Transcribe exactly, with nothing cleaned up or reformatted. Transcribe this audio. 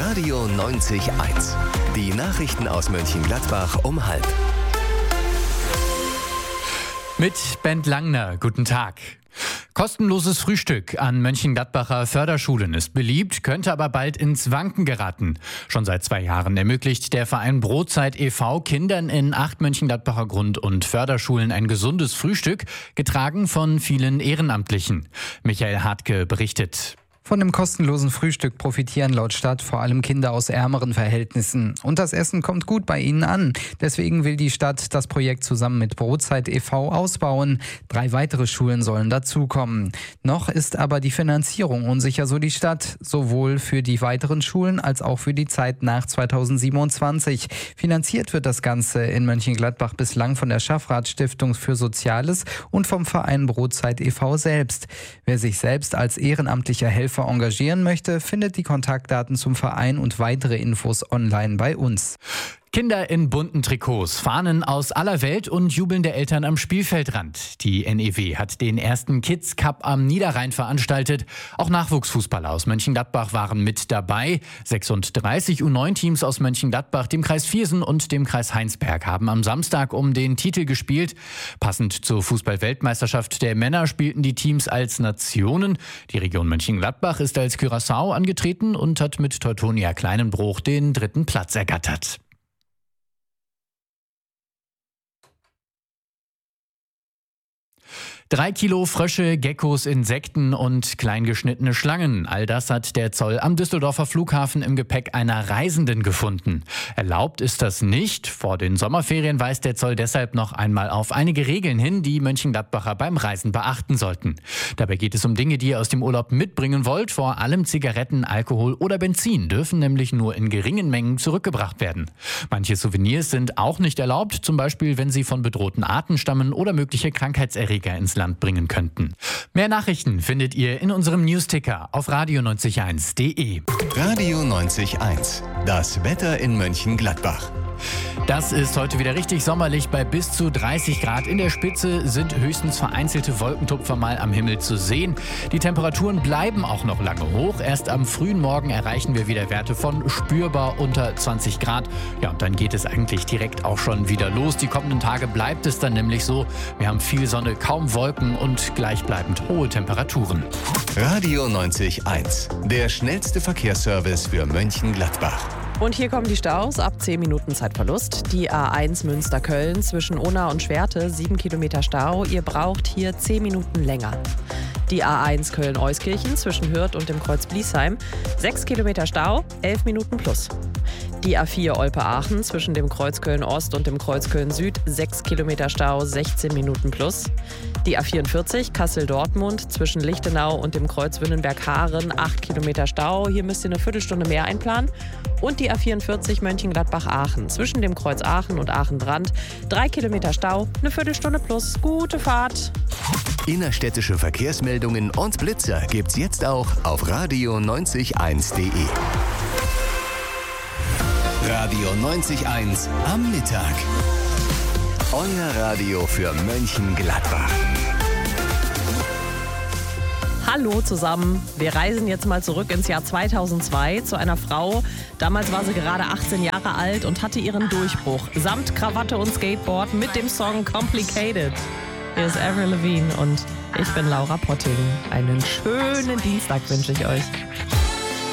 Radio neunzig Komma eins. Die Nachrichten aus Mönchengladbach um halb. Mit Bent Langner, guten Tag. Kostenloses Frühstück an Mönchengladbacher Förderschulen ist beliebt, könnte aber bald ins Wanken geraten. Schon seit zwei Jahren ermöglicht der Verein Brotzeit e V Kindern in acht Mönchengladbacher Grund- und Förderschulen ein gesundes Frühstück, getragen von vielen Ehrenamtlichen. Michael Hartke berichtet. Von dem kostenlosen Frühstück profitieren laut Stadt vor allem Kinder aus ärmeren Verhältnissen. Und das Essen kommt gut bei ihnen an. Deswegen will die Stadt das Projekt zusammen mit Brotzeit e V ausbauen. Drei weitere Schulen sollen dazukommen. Noch ist aber die Finanzierung unsicher, so die Stadt. Sowohl für die weiteren Schulen als auch für die Zeit nach zweitausendsiebenundzwanzig. Finanziert wird das Ganze in Mönchengladbach bislang von der Schaffrath-Stiftung für Soziales und vom Verein Brotzeit e V selbst. Wer sich selbst als ehrenamtlicher Helfer engagieren möchte, findet die Kontaktdaten zum Verein und weitere Infos online bei uns. Kinder in bunten Trikots, Fahnen aus aller Welt und jubelnde Eltern am Spielfeldrand. Die N E W hat den ersten Kids Cup am Niederrhein veranstaltet. Auch Nachwuchsfußballer aus Mönchengladbach waren mit dabei. sechsunddreißig U neun Teams aus Mönchengladbach, dem Kreis Viersen und dem Kreis Heinsberg haben am Samstag um den Titel gespielt. Passend zur Fußball-Weltmeisterschaft der Männer spielten die Teams als Nationen. Die Region Mönchengladbach ist als Curaçao angetreten und hat mit Teutonia Kleinenbruch den dritten Platz ergattert. Drei Kilo Frösche, Geckos, Insekten und kleingeschnittene Schlangen. All das hat der Zoll am Düsseldorfer Flughafen im Gepäck einer Reisenden gefunden. Erlaubt ist das nicht. Vor den Sommerferien weist der Zoll deshalb noch einmal auf einige Regeln hin, die Mönchengladbacher beim Reisen beachten sollten. Dabei geht es um Dinge, die ihr aus dem Urlaub mitbringen wollt. Vor allem Zigaretten, Alkohol oder Benzin dürfen nämlich nur in geringen Mengen zurückgebracht werden. Manche Souvenirs sind auch nicht erlaubt, zum Beispiel wenn sie von bedrohten Arten stammen oder mögliche Krankheitserreger ins Land bringen könnten. Mehr Nachrichten findet ihr in unserem Newsticker auf radio neunzig Komma eins punkt de. Radio neunzig Komma eins. Das Wetter in Mönchengladbach. Das ist heute wieder richtig sommerlich. Bei bis zu dreißig Grad in der Spitze sind höchstens vereinzelte Wolkentupfer mal am Himmel zu sehen. Die Temperaturen bleiben auch noch lange hoch. Erst am frühen Morgen erreichen wir wieder Werte von spürbar unter zwanzig Grad. Ja, und dann geht es eigentlich direkt auch schon wieder los. Die kommenden Tage bleibt es dann nämlich so. Wir haben viel Sonne, kaum Wolken und gleichbleibend hohe Temperaturen. Radio neunzig Komma eins. Der schnellste Verkehrsservice für Mönchengladbach. Und hier kommen die Staus ab zehn Minuten Zeitverlust. Die A eins Münster-Köln zwischen Unna und Schwerte, sieben Kilometer Stau. Ihr braucht hier zehn Minuten länger. Die A eins Köln-Euskirchen zwischen Hürth und dem Kreuz Bliesheim, sechs Kilometer Stau, elf Minuten plus. Die A vier Olpe-Aachen zwischen dem Kreuz Köln-Ost und dem Kreuz Köln-Süd, sechs Kilometer Stau, sechzehn Minuten plus. Die A vierundvierzig Kassel-Dortmund zwischen Lichtenau und dem Kreuz Wünnenberg-Haaren, acht Kilometer Stau. Hier müsst ihr eine Viertelstunde mehr einplanen. Und die A vierundvierzig Mönchengladbach-Aachen zwischen dem Kreuz Aachen und Aachen-Brand, drei Kilometer Stau, eine Viertelstunde plus. Gute Fahrt! Innerstädtische Verkehrsmeldungen und Blitzer gibt's jetzt auch auf radio neunzig Komma eins punkt de. Radio neunzig Komma eins am Mittag. Euer Radio für Mönchengladbach. Hallo zusammen. Wir reisen jetzt mal zurück ins Jahr zweitausendzwei zu einer Frau. Damals war sie gerade achtzehn Jahre alt und hatte ihren Durchbruch. Samt Krawatte und Skateboard mit dem Song Complicated. Hier ist Avril Lavigne und ich bin Laura Potting. Einen schönen Dienstag wünsche ich euch.